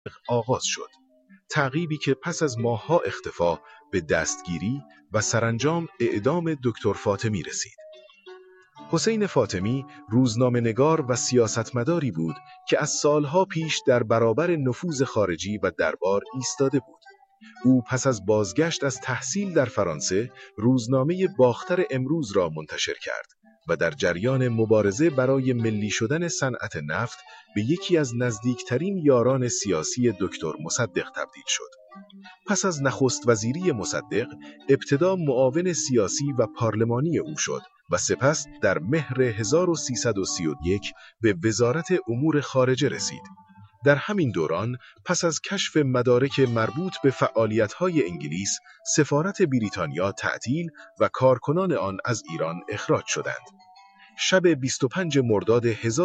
آغاز شد. تعقیبی که پس از ماه‌ها اختفا به دستگیری و سرانجام اعدام دکتر فاطمی رسید. حسین فاطمی روزنامه‌نگار و سیاستمداری بود که از سالها پیش در برابر نفوذ خارجی و دربار ایستاده بود. او پس از بازگشت از تحصیل در فرانسه روزنامه باختر امروز را منتشر کرد و در جریان مبارزه برای ملی شدن صنعت نفت به یکی از نزدیکترین یاران سیاسی دکتر مصدق تبدیل شد. پس از نخست وزیری مصدق، ابتدا معاون سیاسی و پارلمانی او شد و سپس در مهر 1331 به وزارت امور خارجه رسید. در همین دوران، پس از کشف مدارک مربوط به فعالیت‌های انگلیس، سفارت بریتانیا تعطیل و کارکنان آن از ایران اخراج شدند. شب 25 مرداد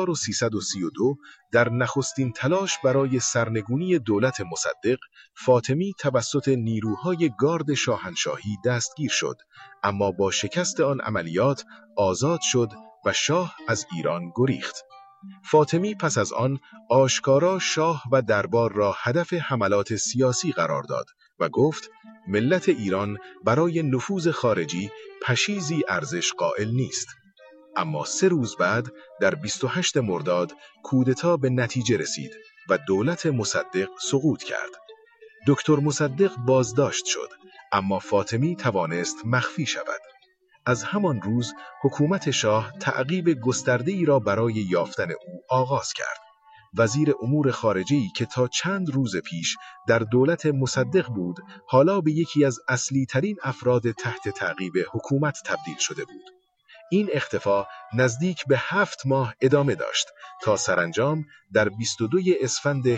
1332 در نخستین تلاش برای سرنگونی دولت مصدق، فاطمی توسط نیروهای گارد شاهنشاهی دستگیر شد، اما با شکست آن عملیات آزاد شد و شاه از ایران گریخت. فاطمی پس از آن آشکارا شاه و دربار را هدف حملات سیاسی قرار داد و گفت ملت ایران برای نفوذ خارجی پشیزی ارزش قائل نیست. اما 3 روز بعد در 28 مرداد کودتا به نتیجه رسید و دولت مصدق سقوط کرد. دکتر مصدق بازداشت شد، اما فاطمی توانست مخفی شود. از همان روز حکومت شاه تعقیب گسترده‌ای را برای یافتن او آغاز کرد. وزیر امور خارجه‌ای که تا چند روز پیش در دولت مصدق بود، حالا به یکی از اصلی ترین افراد تحت تعقیب حکومت تبدیل شده بود. این اختفا نزدیک به 7 ماه ادامه داشت تا سرانجام در 22 اسفند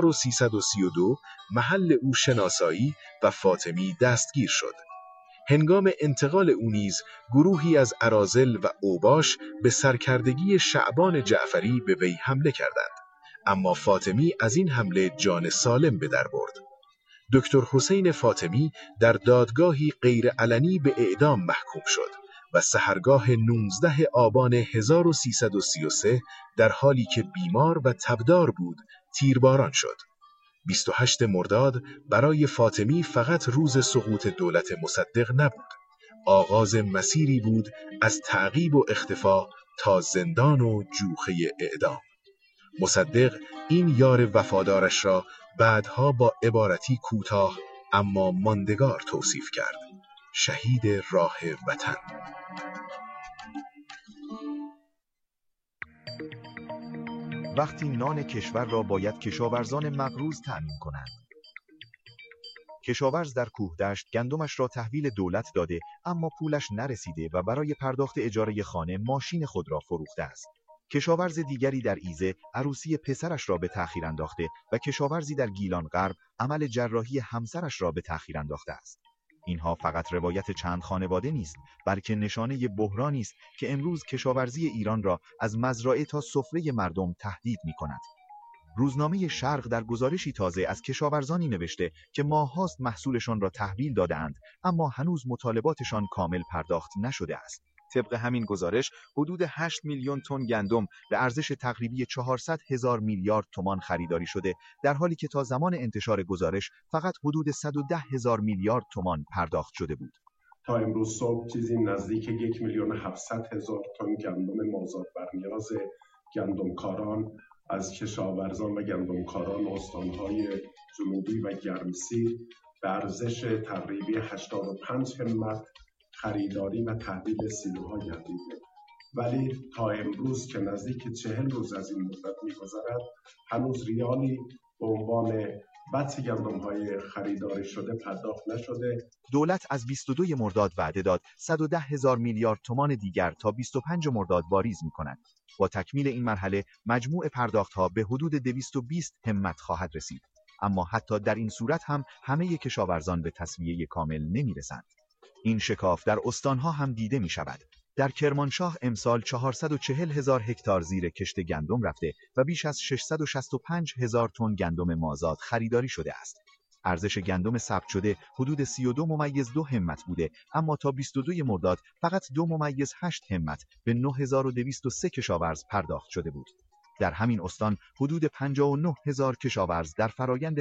1332 محل او شناسایی و فاطمی دستگیر شد. هنگام انتقال او نیز گروهی از اراذل و اوباش به سرکردگی شعبان جعفری به وی حمله کردند، اما فاطمی از این حمله جان سالم به در برد. دکتر حسین فاطمی در دادگاهی غیرعلنی به اعدام محکوم شد و سحرگاه 19 آبان 1333 در حالی که بیمار و تبدار بود تیرباران شد. 28 مرداد برای فاطمی فقط روز سقوط دولت مصدق نبود، آغاز مسیری بود از تعقیب و اختفا تا زندان و جوخه اعدام. مصدق این یار وفادارش را بعدها با عبارتی کوتاه اما ماندگار توصیف کرد: شهید راه وطن. وقتی نان کشور را باید کشاورزان مغروض تأمین کنند. کشاورز در کوهدشت گندمش را تحویل دولت داده، اما پولش نرسیده و برای پرداخت اجاره خانه ماشین خود را فروخته است. کشاورز دیگری در ایزه عروسی پسرش را به تأخیر انداخته و کشاورزی در گیلان غرب عمل جراحی همسرش را به تأخیر انداخته است. اینها فقط روایت چند خانواده نیست، بلکه نشانه بحرانی است که امروز کشاورزی ایران را از مزرعه تا سفره مردم تهدید می‌کند. روزنامه شرق در گزارشی تازه از کشاورزانی نوشته که ماه‌هاست محصولشان را تحویل داده‌اند، اما هنوز مطالباتشان کامل پرداخت نشده است. طبق همین گزارش حدود 8 میلیون تن گندم به ارزش تقریبی 400,000 میلیارد تومان خریداری شده، در حالی که تا زمان انتشار گزارش فقط حدود 110,000 میلیارد تومان پرداخت شده بود. تا امروز صبح چیزی نزدیک 1,700,000 تن گندم مازاد بر نیاز گندمکاران از کشاورزان و گندمکاران استان‌های جنوبی و گرمسیر به ارزش تقریبی 85 همت خریداری و تحویل سیلوها گردیده. ولی تا امروز که نزدیک 40 روز از این مدت می‌گذرد، هنوز ریالی به عنوان بطس گندم‌های خریداری شده پرداخت نشده. دولت از 22 مرداد وعده داد 110,000 میلیارد تومان دیگر تا 25 مرداد واریز می‌کند. با تکمیل این مرحله مجموع پرداخت‌ها به حدود 220 همت خواهد رسید. اما حتی در این صورت هم همه کشاورزان به تسویه کامل نمی‌رسند. این شکاف در استان‌ها هم دیده می‌شود. در کرمانشاه امسال 440,000 هکتار زیر کشت گندم رفته و بیش از 665,000 تن گندم مازاد خریداری شده است. ارزش گندم ثبت شده حدود 32.2 همت بوده، اما تا 22 مرداد فقط 2.8 همت به 9203 کشاورز پرداخت شده بود. در همین استان حدود 59,000 کشاورز در فرایند